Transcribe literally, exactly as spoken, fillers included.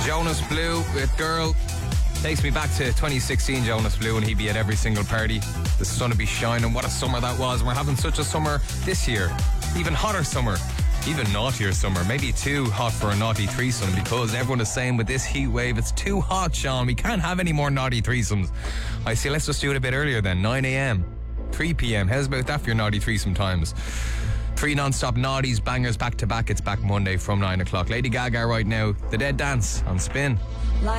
Jonas Blue with Girl. Takes me back to twenty sixteen, Jonas Blue, and he'd be at every single party. The sun would be shining. What a summer that was. We're having such a summer this year. Even hotter summer. Even naughtier summer. Maybe too hot for a naughty threesome, because everyone is saying with this heat wave, it's too hot, Sean. We can't have any more naughty threesomes. I say let's just do it a bit earlier then. nine a.m. three p.m. How's about that for your naughty threesome times? Three non-stop naughties, bangers back to back. It's back Monday from nine o'clock. Lady Gaga right now. The Dead Dance on Spin.